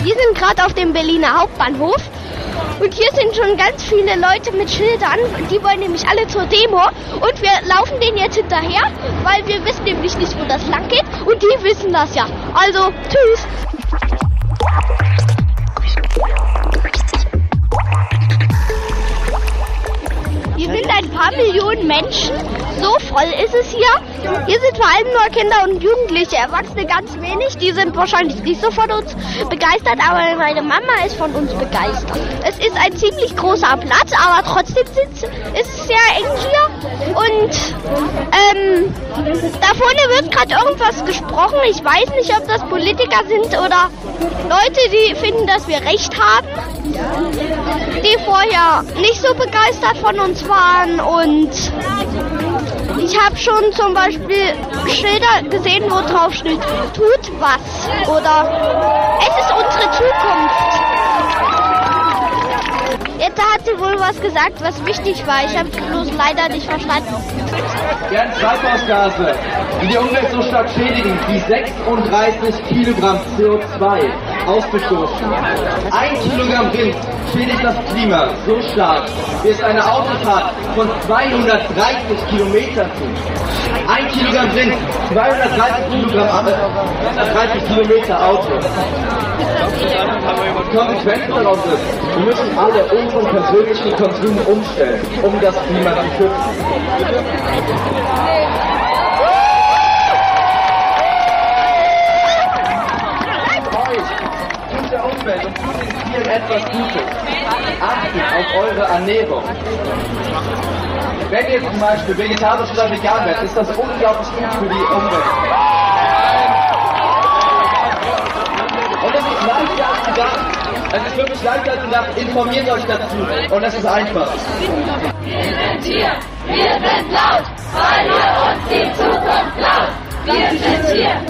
Wir sind gerade auf dem Berliner Hauptbahnhof und hier sind schon ganz viele Leute mit Schildern. Die wollen nämlich alle zur Demo und wir laufen denen jetzt hinterher, weil wir wissen nämlich nicht, wo das lang geht und die wissen das ja. Also, tschüss! Hier sind ein paar Millionen Menschen, so voll ist es hier. Hier sind vor allem nur Kinder und Jugendliche, Erwachsene ganz wenig. Die sind wahrscheinlich nicht so von uns begeistert, aber meine Mama ist von uns begeistert. Es ist ein ziemlich großer Platz, aber trotzdem ist es sehr eng hier. Und da vorne wird gerade irgendwas gesprochen. Ich weiß nicht, ob das Politiker sind oder Leute, die finden, dass wir recht haben, die vorher nicht so begeistert von uns waren. Und ich habe schon zum Beispiel Schilder gesehen, wo drauf steht, tut was oder es ist unsere Zukunft. Jetzt hat sie wohl was gesagt, was wichtig war. Ich habe es bloß leider nicht verstanden. Werden Treibhausgase, die die Umwelt so stark schädigen, wie 36 Kilogramm CO2 ausgestoßen. 1 Kilogramm Wind schädigt das Klima so stark, wie es eine Autofahrt von 230 Kilometern tut. 1 Kilogramm Wind, 230 Kilometer Auto. Die Konsequenz daraus ist, wir müssen alle unseren persönlichen Konsum umstellen, um das Klima zu schützen. Tut der Umwelt und tut den Tieren etwas Gutes. Achtet auf eure Ernährung. Wenn ihr zum Beispiel vegetarisch oder vegan werdet, ist das unglaublich gut für die Umwelt. Und es ist leichter als gedacht. Es ist wirklich leichter als gedacht. Informiert euch dazu. Und es ist einfach. Wir sind hier, wir sind laut, weil ihr uns die Zukunft klaut. Wir sind hier.